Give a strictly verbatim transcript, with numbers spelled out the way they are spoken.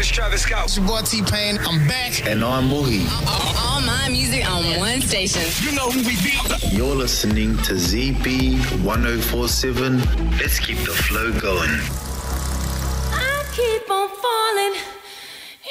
it's Travis Scott. It's your boy T-Pain. I'm back. And I'm Boogie. All my music on one station. You know who we be. You're listening to Z B one oh four seven. Let's keep the flow going. I keep on falling.